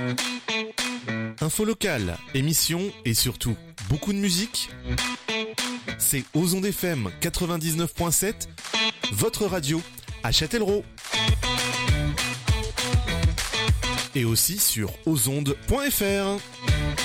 Info locale, émissions et surtout beaucoup de musique. C'est Aux Ondes FM 99.7, votre radio à Châtellerault. Et aussi sur ozondes.fr.